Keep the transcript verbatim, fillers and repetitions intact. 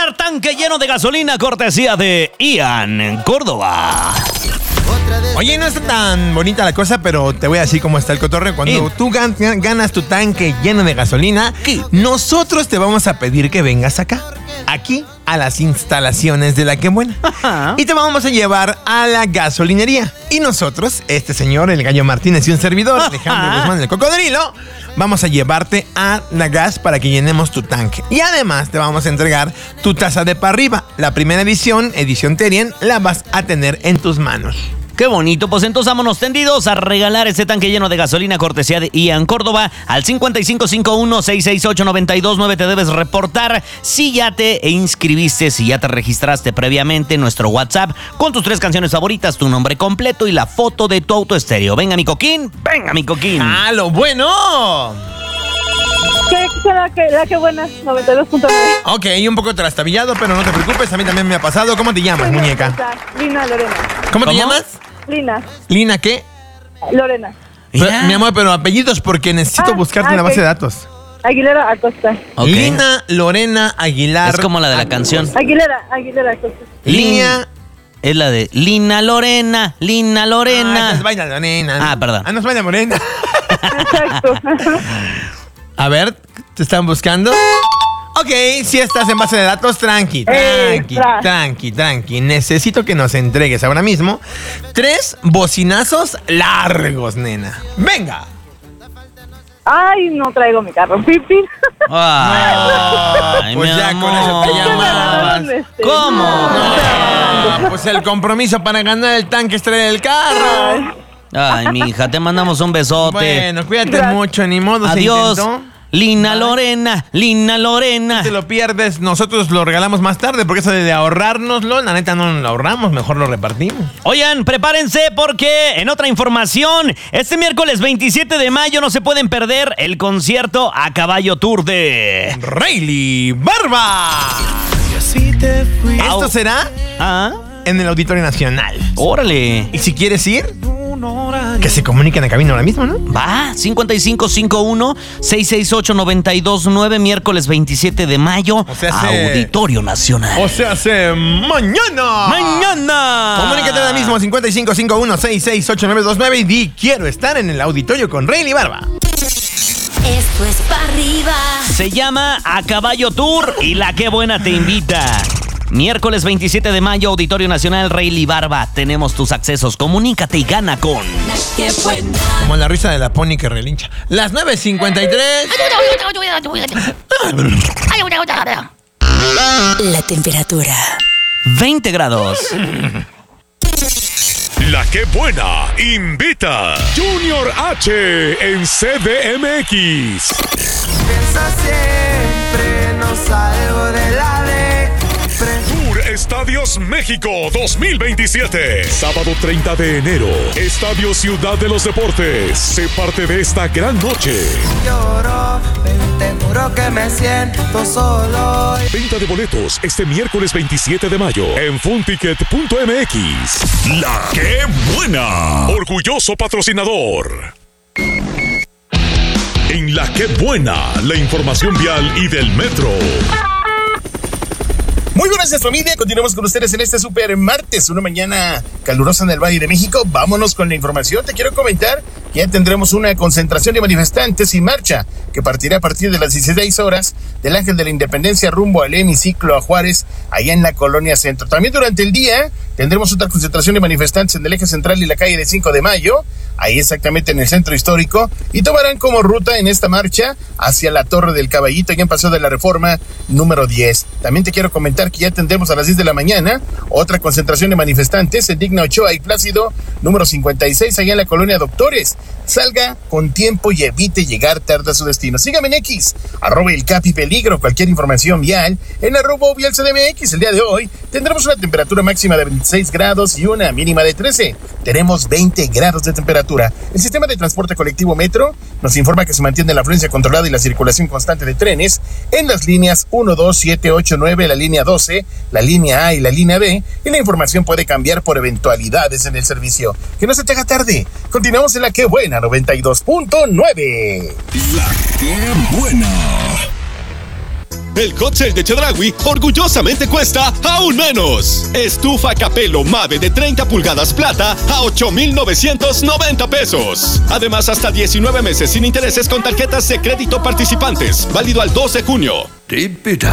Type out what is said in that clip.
regalar tanque lleno de gasolina cortesía de Ian en Córdoba. Oye, no está tan bonita la cosa, pero te voy a decir cómo está el cotorreo. Cuando ¿Eh? tú gan- ganas tu tanque lleno de gasolina, ¿qué? Nosotros te vamos a pedir que vengas acá, aquí, a las instalaciones de La Que Buena. Ajá. Y te vamos a llevar a la gasolinería. Y nosotros, este señor, el Gallo Martínez y un servidor, Alejandro Guzmán, el Cocodrilo, vamos a llevarte a la gas para que llenemos tu tanque. Y además te vamos a entregar tu taza de pa' arriba. La primera edición, edición Terien, la vas a tener en tus manos. Qué bonito, pues entonces vámonos tendidos a regalar este tanque lleno de gasolina cortesía de Ian Córdoba. Al cincuenta y cinco cincuenta y uno, seiscientos sesenta y ocho, noventa y dos nueve te debes reportar si ya te inscribiste, si ya te registraste previamente en nuestro WhatsApp con tus tres canciones favoritas, tu nombre completo y la foto de tu auto estéreo. Venga, mi coquín, venga, mi coquín. ¡Ah, lo bueno! ¿Qué será que la que buena? noventa y dos punto nueve. Ok, un poco trastabillado, pero no te preocupes, a mí también me ha pasado. ¿Cómo te llamas, muñeca? Lina Lorena. ¿Cómo te ¿Cómo? llamas? Lina ¿Lina qué? Lorena. Pero, Ya. mi amor, pero apellidos porque necesito Ah, buscarte ah, en la base ok. de datos. Aguilera Acosta. Ok. Lina Lorena Aguilar. Es como la de la canción. Aguilera, Aguilera Acosta. Línea. Es la de Lina Lorena, Lina Ah, Lorena. nos baila Lorena. Ah, perdón. Ah, nos baila Morena. Exacto. A ver, ¿te están buscando? Ok, si estás en base de datos, tranqui, tranqui, Extra. tranqui, tranqui. Necesito que nos entregues ahora mismo tres bocinazos largos, nena. ¡Venga! Ay, no traigo mi carro. Pipi. Ay, Pues mi ya con eso amor. te llamabas. Este, ¿Cómo? No, pues el compromiso para ganar el tanque es traer el carro. Ay, mi hija, te mandamos un besote. Bueno, cuídate Gracias. mucho, ni modo. se Adiós. intentó. Lina Lorena, Lina Lorena. Te lo pierdes, nosotros lo regalamos más tarde, porque eso de ahorrárnoslo, la neta no lo ahorramos, mejor lo repartimos. Oigan, prepárense porque en otra información, este miércoles veintisiete de mayo no se pueden perder el concierto A Caballo Tour de Rayleigh Barba. Esto Au. será Ah, en el Auditorio Nacional. órale. Y si quieres ir, que se comuniquen a cabina ahora mismo, ¿no? Va, cincuenta y cinco cincuenta y uno, seiscientos sesenta y ocho, noventa y dos nueve, miércoles veintisiete de mayo, O sea, se- Auditorio Nacional. O sea, hace mañana. ¡Mañana! Comunícate ahora mismo, cincuenta y cinco cincuenta y uno, seiscientos sesenta y ocho, novecientos veintinueve y di, quiero estar en el auditorio con Rayleigh Barba. Esto es pa' arriba. Se llama A Caballo Tour y La Que Buena te invita. Miércoles veintisiete de mayo, Auditorio Nacional Rayleigh Barba. Tenemos tus accesos. Comunícate y gana con... Qué buena. Como la risa de la pony que relincha. Las nueve cincuenta y tres. La temperatura. veinte grados. La Que Buena invita Junior H en C D M X. Piensa siempre, no salgo de la de. Tour Estadios México dos mil veintisiete. Sábado treinta de enero. Estadio Ciudad de los Deportes. Sé parte de esta gran noche. Lloro, te juro que me siento solo. Venta de boletos este miércoles veintisiete de mayo en funticket punto m x. La Que Buena. Orgulloso patrocinador. En La Que Buena, la información vial y del metro. Muy buenas días, familia. Continuamos con ustedes en este super martes, una mañana calurosa en el Valle de México. Vámonos con la información. Te quiero comentar que ya tendremos una concentración de manifestantes y marcha que partirá a partir de las dieciséis horas del Ángel de la Independencia rumbo al hemiciclo a Juárez, allá en la Colonia Centro. También durante el día tendremos otra concentración de manifestantes en el eje central y la calle de cinco de mayo, ahí exactamente en el centro histórico, y tomarán como ruta en esta marcha hacia la Torre del Caballito, ya en Paseo de la Reforma número diez. También te quiero comentar que ya tendremos a las diez de la mañana otra concentración de manifestantes en Digna Ochoa y Plácido número cincuenta y seis, allá en la Colonia Doctores. Salga con tiempo y evite llegar tarde a su destino. Sígame en X, arroba el Capi Peligro. Cualquier información vial en arroba vial C D M X. El día de hoy tendremos una temperatura máxima de veintiséis grados y una mínima de trece. Tenemos veinte grados de temperatura. El sistema de transporte colectivo Metro nos informa que se mantiene la afluencia controlada y la circulación constante de trenes en las líneas uno, dos, siete, ocho, nueve, la línea doce, la línea A y la línea B, y la información puede cambiar por eventualidades en el servicio. Que no se te haga tarde. Continuamos en La Que Buena noventa y dos punto nueve. La Que Buena. el hot sale de Chedraui orgullosamente cuesta aún menos. Estufa Capello Mave de treinta pulgadas plata a ocho mil novecientos noventa pesos. Además, hasta diecinueve meses sin intereses con tarjetas de crédito participantes. Válido al dos de junio. Tip it up.